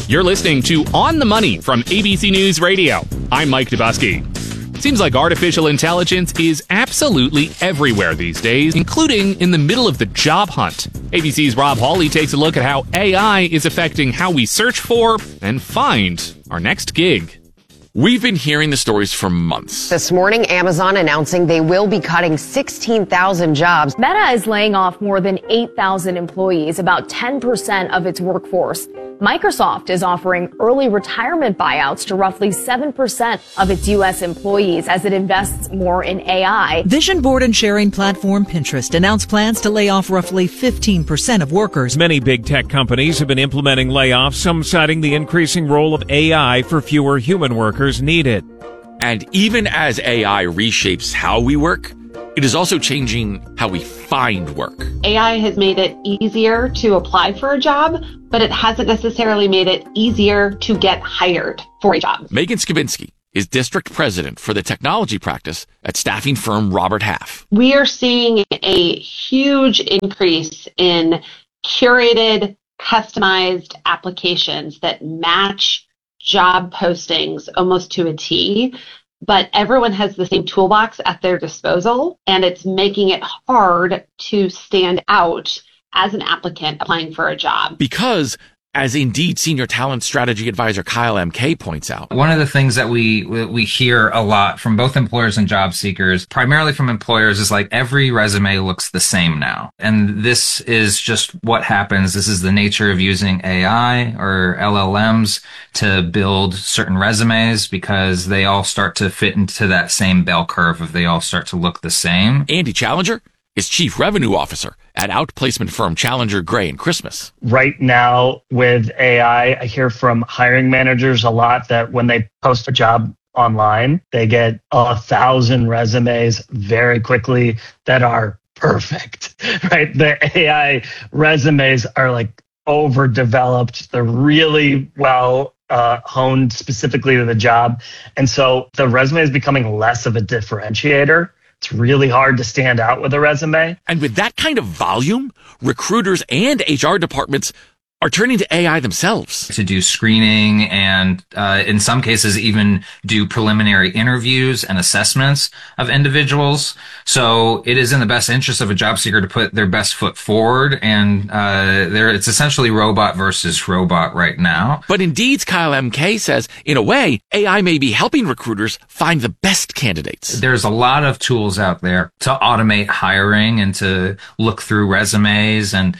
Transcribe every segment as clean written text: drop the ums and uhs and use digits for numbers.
You're listening to On the Money from ABC News Radio. I'm Mike Dubusky. Seems like artificial intelligence is absolutely everywhere these days, including in the middle of the job hunt. ABC's Rob Hawley takes a look at how AI is affecting how we search for and find our next gig. We've been hearing the stories for months. This morning, Amazon announcing they will be cutting 16,000 jobs. Meta is laying off more than 8,000 employees, about 10% of its workforce. Microsoft is offering early retirement buyouts to roughly 7% of its U.S. employees as it invests more in AI. Vision board and sharing platform Pinterest announced plans to lay off roughly 15% of workers. Many big tech companies have been implementing layoffs, some citing the increasing role of AI for fewer human workers needed. And even as AI reshapes how we work, it is also changing how we find work. AI has made it easier to apply for a job, but it hasn't necessarily made it easier to get hired for a job. Megan Skibinski is district president for the technology practice at staffing firm Robert Half. We are seeing a huge increase in curated, customized applications that match job postings almost to a T. But everyone has the same toolbox at their disposal, and it's making it hard to stand out as an applicant applying for a job. Because, as Indeed Senior Talent Strategy Advisor Kyle MK points out, one of the things that we hear a lot from both employers and job seekers, primarily from employers, is like every resume looks the same now. And this is just what happens. This is the nature of using AI or LLMs to build certain resumes, because they all start to fit into that same bell curve if they all start to look the same. Andy Challenger is Chief Revenue Officer at outplacement firm Challenger, Gray & Christmas. Right now with AI, I hear from hiring managers a lot that when they post a job online, they get 1,000 resumes very quickly that are perfect, right? The AI resumes are like overdeveloped. They're really well honed specifically to the job. And so the resume is becoming less of a differentiator. It's really hard to stand out with a resume. And with that kind of volume, recruiters and HR departments are turning to AI themselves to do screening and in some cases even do preliminary interviews and assessments of individuals. So it is in the best interest of a job seeker to put their best foot forward, and it's essentially robot versus robot right now. But Indeed's Kyle MK says, in a way, AI may be helping recruiters find the best candidates. There's a lot of tools out there to automate hiring and to look through resumes and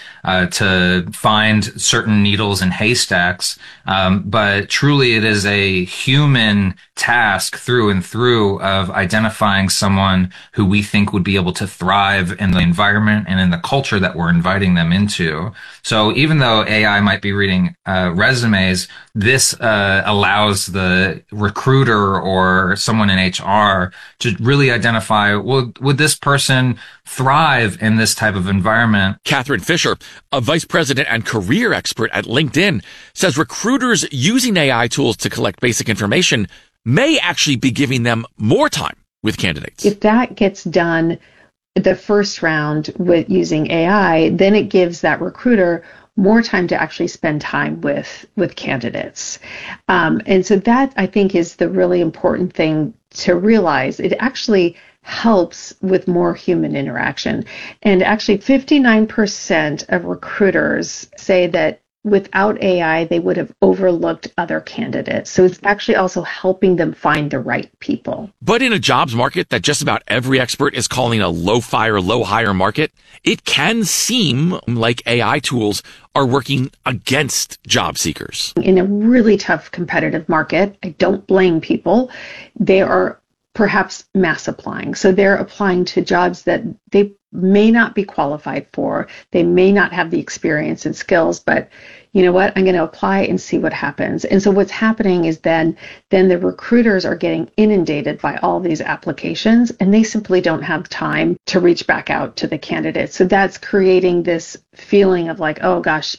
to find certain needles in haystacks. But truly it is a human task through and through of identifying someone who we think would be able to thrive in the environment and in the culture that we're inviting them into. So even though AI might be reading resumes, this allows the recruiter or someone in HR to really identify, well, would this person thrive in this type of environment? Catherine Fisher, a vice president and career expert at LinkedIn, says recruiters using AI tools to collect basic information may actually be giving them more time with candidates. If that gets done the first round with using AI, then it gives that recruiter more time to actually spend time with candidates. And so that, I think, is the really important thing to realize. It actually helps with more human interaction. And actually 59% of recruiters say that without AI, they would have overlooked other candidates. So it's actually also helping them find the right people. But in a jobs market that just about every expert is calling a low-fire, low-hire market, it can seem like AI tools are working against job seekers. In a really tough competitive market, I don't blame people. They are perhaps mass applying. So they're applying to jobs that they may not be qualified for. They may not have the experience and skills, but you know what? I'm going to apply and see what happens. And so what's happening is then the recruiters are getting inundated by all these applications, and they simply don't have time to reach back out to the candidates. So that's creating this feeling of like, oh gosh,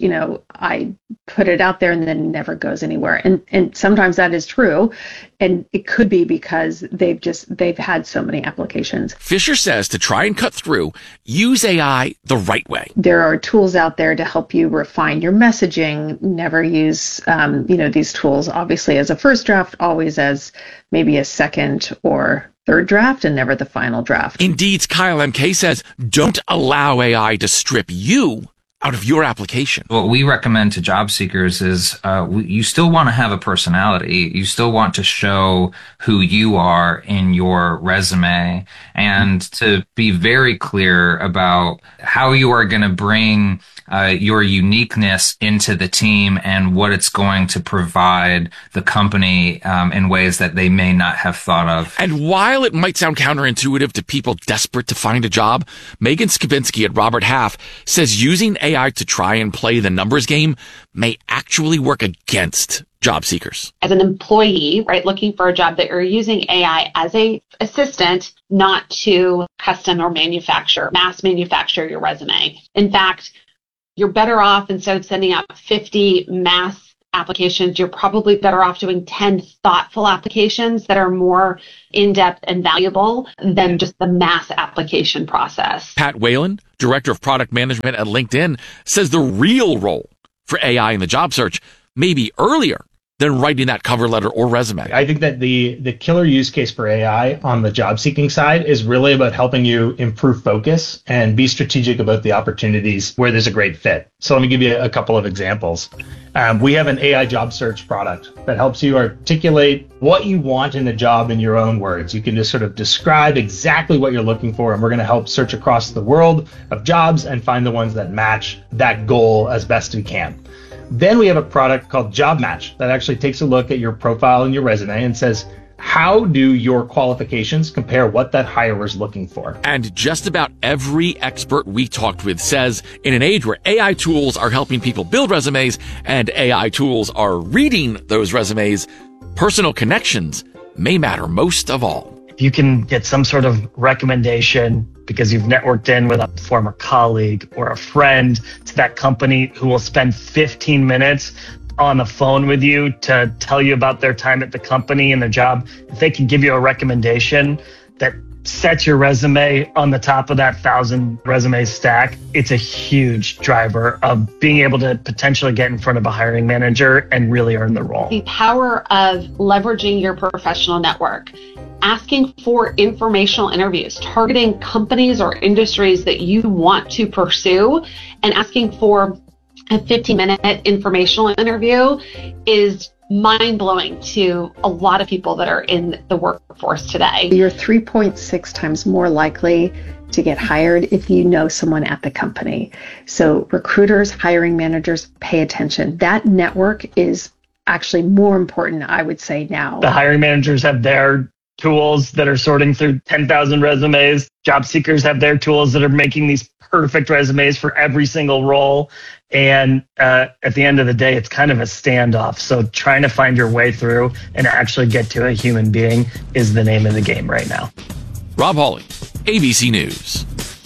I put it out there and then it never goes anywhere. And sometimes that is true. And it could be because they've had so many applications. Fisher says to try and cut through, use AI the right way. There are tools out there to help you refine your messaging. Never use, these tools obviously as a first draft, always as maybe a second or third draft, and never the final draft. Indeed's Kyle MK says, don't allow AI to strip you out of your application. What we recommend to job seekers is you still want to have a personality. You still want to show who you are in your resume, and to be very clear about how you are going to bring your uniqueness into the team and what it's going to provide the company in ways that they may not have thought of. And while it might sound counterintuitive to people desperate to find a job, Megan Skavinsky at Robert Half says using AI to try and play the numbers game may actually work against job seekers. As an employee, right, looking for a job, that you're using AI as a assistant, not to custom or mass manufacture your resume. In fact, you're better off, instead of sending out 50 mass applications, you're probably better off doing 10 thoughtful applications that are more in-depth and valuable than just the mass application process. Pat Whalen, Director of Product Management at LinkedIn, says the real role for AI in the job search may be earlier than writing that cover letter or resume. I think that the killer use case for AI on the job seeking side is really about helping you improve focus and be strategic about the opportunities where there's a great fit. So let me give you a couple of examples. We have an AI job search product that helps you articulate what you want in a job in your own words. You can just sort of describe exactly what you're looking for, and we're going to help search across the world of jobs and find the ones that match that goal as best we can. Then we have a product called Job Match that actually takes a look at your profile and your resume and says, how do your qualifications compare what that hirer is looking for? And just about every expert we talked with says in an age where AI tools are helping people build resumes and AI tools are reading those resumes, personal connections may matter most of all. If you can get some sort of recommendation because you've networked in with a former colleague or a friend to that company who will spend 15 minutes on the phone with you to tell you about their time at the company and their job, if they can give you a recommendation that sets your resume on the top of that 1,000 resume stack, it's a huge driver of being able to potentially get in front of a hiring manager and really earn the role. The power of leveraging your professional network, asking for informational interviews, targeting companies or industries that you want to pursue, and asking for a 15-minute informational interview is mind-blowing to a lot of people that are in the workforce today. You're 3.6 times more likely to get hired if you know someone at the company. So recruiters, hiring managers, pay attention. That network is actually more important, I would say, now. The hiring managers have their tools that are sorting through 10,000 resumes. Job seekers have their tools that are making these perfect resumes for every single role. And at the end of the day, it's kind of a standoff. So trying to find your way through and actually get to a human being is the name of the game right now. Rob Hawley, ABC News.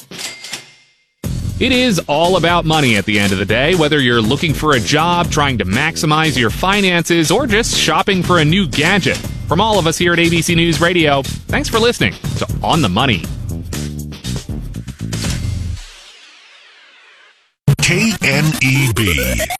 It is all about money at the end of the day, whether you're looking for a job, trying to maximize your finances, or just shopping for a new gadget. From all of us here at ABC News Radio, thanks for listening to On the Money. KNEB.